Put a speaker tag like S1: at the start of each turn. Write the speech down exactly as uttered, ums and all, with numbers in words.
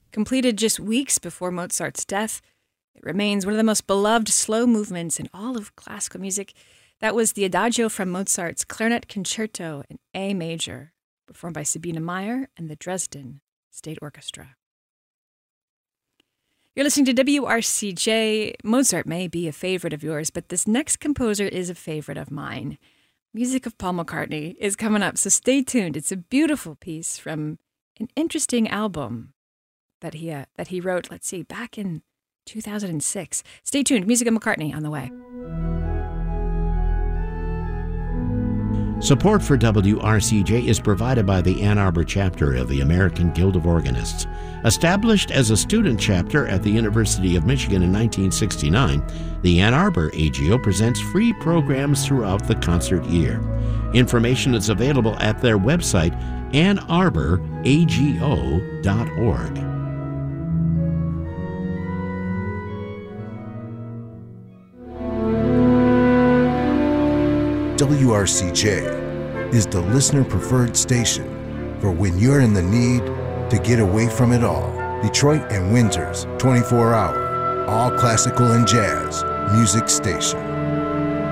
S1: Completed just weeks before Mozart's death, it remains one of the most beloved slow movements in all of classical music. That was the Adagio from Mozart's Clarinet Concerto in A major, performed by Sabine Meyer and the Dresden State Orchestra. You're listening to W R C J. Mozart may be a favorite of yours, but this next composer is a favorite of mine. Music of Paul McCartney is coming up, so stay tuned. It's a beautiful piece from an interesting album that he uh, that he wrote, let's see, back in two thousand six. Stay tuned. Music of McCartney on the way.
S2: Support for W R C J is provided by the Ann Arbor chapter of the American Guild of Organists. Established as a student chapter at the University of Michigan in nineteen sixty-nine, the Ann Arbor A G O presents free programs throughout the concert year. Information is available at their website, ann arbor a g o dot org.
S3: W R C J is the listener-preferred station for when you're in the need to get away from it all. Detroit and Windsor's twenty-four hour, all classical and jazz music station.